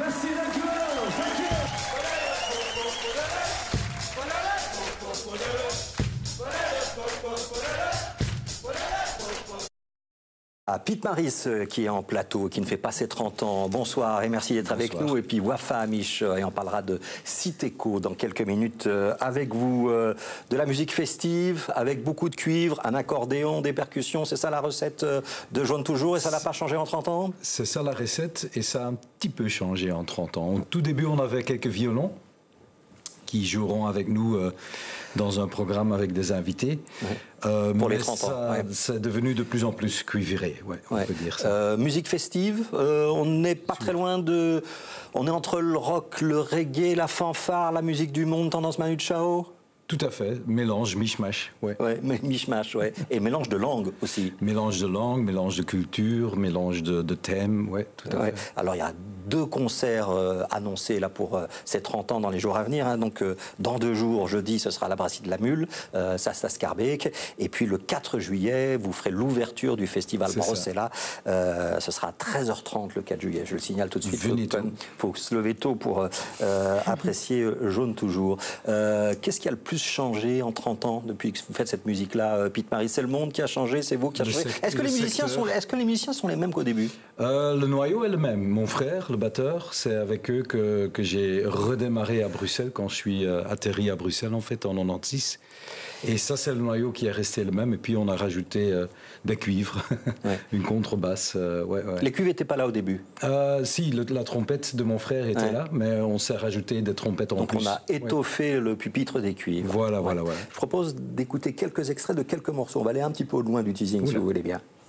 Merci, thank you, thank you. Pete Maris qui est en plateau, qui ne fait pas ses 30 ans. Bonsoir et merci d'être avec nous. Et puis Wafa Amish, et on parlera de Siteco dans quelques minutes avec vous. De la musique festive, avec beaucoup de cuivre, un accordéon, des percussions. C'est ça la recette de Jaune Toujours et ça n'a pas changé en 30 ans? C'est ça la recette et ça a un petit peu changé en 30 ans. Au tout début, on avait quelques violons qui joueront avec nous dans un programme avec des invités. Ouais. Pour les 30 ans. C'est devenu de plus en plus cuivré, on peut dire ça. Musique festive, on n'est pas très loin de... On est entre le rock, le reggae, la fanfare, la musique du monde, tendance Manu Chao. Tout à fait, mélange, mishmash. Mishmash, et mélange de langues aussi. Mélange de langues, mélange de culture, mélange de thèmes, tout à fait. Alors il y a 2 concerts annoncés là pour ces 30 ans dans les jours à venir. Donc dans 2 jours, jeudi, ce sera à la Brasserie de la Mule, ça c'est à Scarbeck. Et puis le 4 juillet, vous ferez l'ouverture du festival Brossella. Ce sera à 13h30 le 4 juillet, je le signale tout de suite. Il faut se lever tôt pour apprécier Jaune Toujours. Qu'est-ce qui a le plus changé en 30 ans depuis que vous faites cette musique-là, Pete Maris? C'est le monde qui a changé, c'est vous qui a changé. Est-ce que les musiciens sont les mêmes qu'au début? Le noyau est le même. Mon frère, le batteur, c'est avec eux que j'ai redémarré à Bruxelles quand je suis atterri à Bruxelles en fait en 96. Et ça, c'est le noyau qui est resté le même. Et puis, on a rajouté des cuivres, une contrebasse. Les cuivres n'étaient pas là au début? Si, la trompette de mon frère était là, mais on s'est rajouté des trompettes en plus. Donc, on a étoffé le pupitre des cuivres. Voilà. Je propose d'écouter quelques extraits de quelques morceaux. On va aller un petit peu au loin du teasing, si vous voulez bien.